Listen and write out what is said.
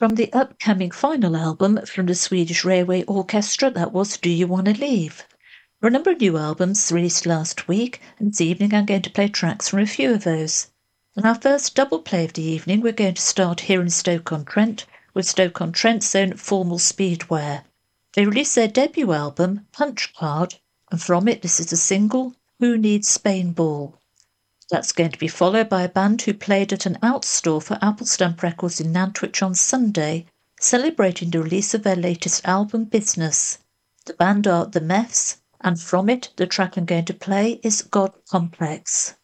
From the upcoming final album from the Swedish Railway Orchestra, that was Do You Wanna Leave? There are a number of new albums released last week, and this evening I'm going to play tracks from a few of those. In our first double play of the evening, we're going to start here in Stoke-on-Trent with Stoke-on-Trent's own Formal Speedwear. They released their debut album, Punch Card, and from it this is the single, Who Needs Spain Ball? That's going to be followed by a band who played at an out store for Apple Stamp Records in Nantwich on Sunday, celebrating the release of their latest album, Business. The band are The Meths, and from it, the track I'm going to play is God Complex.